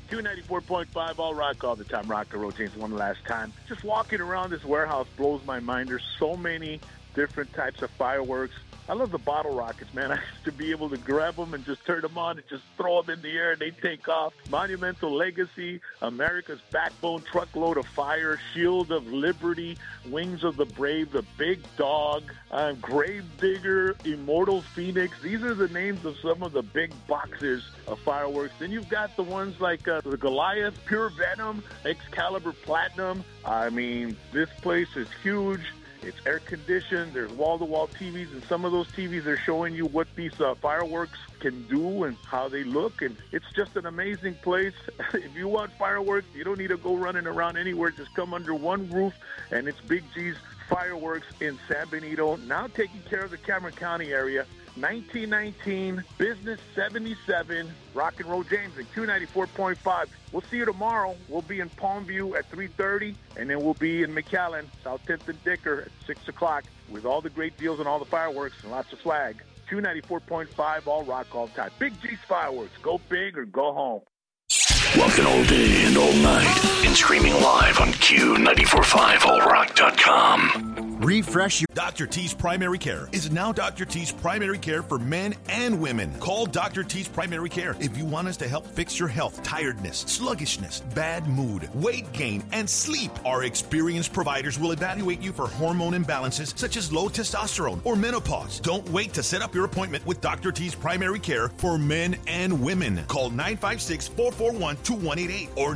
Q94.5, all rock all the time. Rock and roll, James, one last time. Just walking around this warehouse blows my mind. There's so many different types of fireworks. I love the bottle rockets, man. I used to be able to grab them and just turn them on and just throw them in the air and they take off. Monumental Legacy, America's Backbone, Truckload of Fire, Shield of Liberty, Wings of the Brave, The Big Dog, Gravedigger, Immortal Phoenix. These are the names of some of the big boxes of fireworks. Then you've got the ones like the Goliath, Pure Venom, Excalibur Platinum. I mean, this place is huge. It's air-conditioned. There's wall-to-wall TVs, and some of those TVs are showing you what these fireworks can do and how they look, and it's just an amazing place. If you want fireworks, you don't need to go running around anywhere. Just come under one roof, and it's Big G's Fireworks in San Benito, now taking care of the Cameron County area. 1919, Business 77, Rock and Roll James at Q94.5. We'll see you tomorrow. We'll be in Palmview at 3:30, and then we'll be in McAllen, South 10th and Dicker at 6 o'clock with all the great deals and all the fireworks and lots of swag. Q94.5, all rock all the time. Big G's Fireworks. Go big or go home. Rockin' all day and all night and streaming live on Q945allrock.com. Refresh your... Dr. T's Primary Care is now Dr. T's Primary Care for men and women. Call Dr. T's Primary Care if you want us to help fix your health, tiredness, sluggishness, bad mood, weight gain, and sleep. Our experienced providers will evaluate you for hormone imbalances such as low testosterone or menopause. Don't wait to set up your appointment with Dr. T's Primary Care for men and women. Call 956-441-2188 or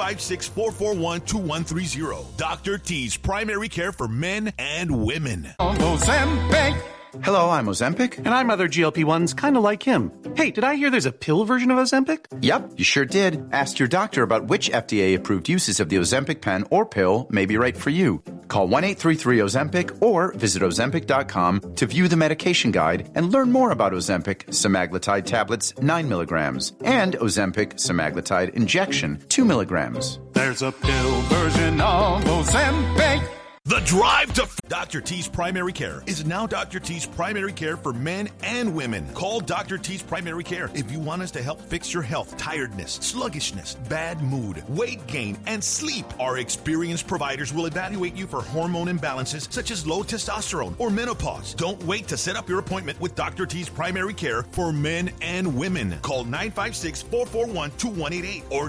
956-441-2130. Dr. T's Primary Care for men and women. Ozempic. Hello, I'm Ozempic. And I'm other GLP-1s kind of like him. Hey, did I hear there's a pill version of Ozempic? Yep, you sure did. Ask your doctor about which FDA-approved uses of the Ozempic pen or pill may be right for you. Call 1-833-OZEMPIC or visit Ozempic.com to view the medication guide and learn more about Ozempic semaglutide tablets 9 milligrams and Ozempic semaglutide injection 2 milligrams. There's a pill version of Ozempic. The drive to Dr. T's Primary Care is now Dr. T's Primary Care for men and women. Call Dr. T's Primary Care if you want us to help fix your health, tiredness, sluggishness, bad mood, weight gain, and sleep. Our experienced providers will evaluate you for hormone imbalances such as low testosterone or menopause. Don't wait to set up your appointment with Dr. T's Primary Care for men and women. Call 956-441-2188 or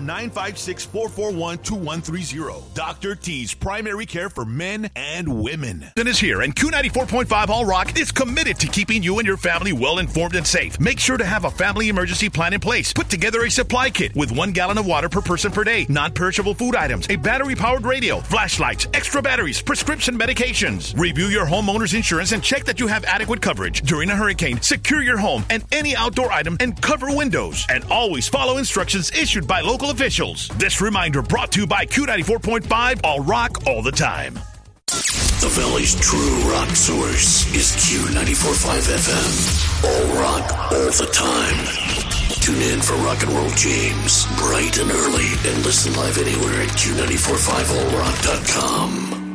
956-441-2130. Dr. T's Primary Care for men and women. Is here, and Q94.5 All Rock is committed to keeping you and your family well informed and safe. Make sure to have a family emergency plan in place. Put together a supply kit with 1 gallon of water per person per day, non-perishable food items, a battery-powered radio, flashlights, extra batteries, prescription medications. Review your homeowner's insurance and check that you have adequate coverage. During a hurricane, secure your home and any outdoor item and cover windows. And always follow instructions issued by local officials. This reminder brought to you by Q94.5 All Rock all the time. The Valley's true rock source is Q94.5 FM. All rock, all the time. Tune in for Rock and Roll James, bright and early, and listen live anywhere at Q945allrock.com.